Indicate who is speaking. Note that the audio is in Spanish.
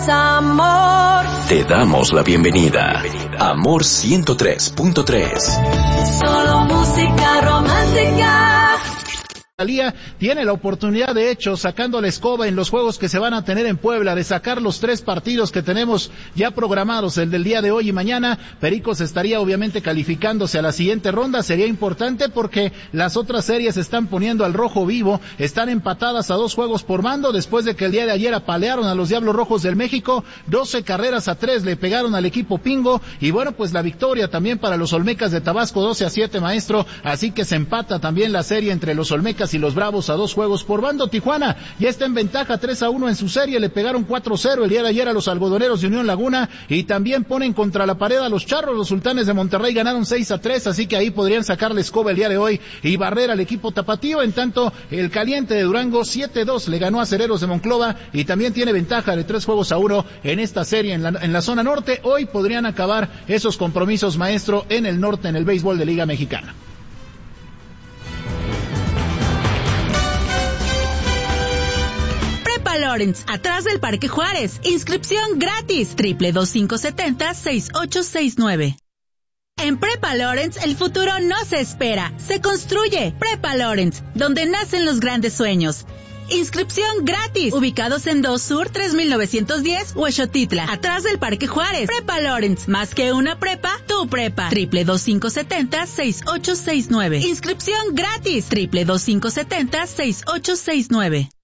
Speaker 1: Amor.
Speaker 2: Te damos la bienvenida. Amor 103.3.
Speaker 1: Solo música romántica.
Speaker 3: Tiene la oportunidad, de hecho, sacando la escoba en los juegos que se van a tener en Puebla, de sacar los 3 partidos que tenemos ya programados, el del día de hoy y mañana. Pericos estaría obviamente calificándose a la siguiente ronda. Sería importante porque las otras series están poniendo al rojo vivo, están empatadas a 2 juegos por mando, después de que el día de ayer apalearon a los Diablos Rojos del México, 12-3 le pegaron al equipo Pingo, y bueno, pues la victoria también para los Olmecas de Tabasco, 12-7, maestro, así que se empata también la serie entre los Olmecas y los Bravos a 2 juegos por bando. Tijuana ya está en ventaja 3-1 en su serie, le pegaron 4-0 el día de ayer a los Algodoneros de Unión Laguna, y también ponen contra la pared a los Charros. Los Sultanes de Monterrey ganaron 6-3, así que ahí podrían sacar la escoba el día de hoy y barrer al equipo tapatío. En tanto, el Caliente de Durango 7-2 le ganó a Cereros de Monclova y también tiene ventaja de 3-1 en esta serie en la zona norte. Hoy podrían acabar esos compromisos, maestro, en el norte, en el béisbol de Liga Mexicana.
Speaker 4: Lawrence, atrás del Parque Juárez. Inscripción gratis. 222-570-6869. En Prepa Lawrence, el futuro no se espera, se construye. Prepa Lawrence, donde nacen los grandes sueños. Inscripción gratis. Ubicados en 2 Sur 3910, Huexotitla, atrás del Parque Juárez. Prepa Lawrence, más que una prepa, tu prepa. 222-570-6869. Inscripción gratis. 222-570-6869.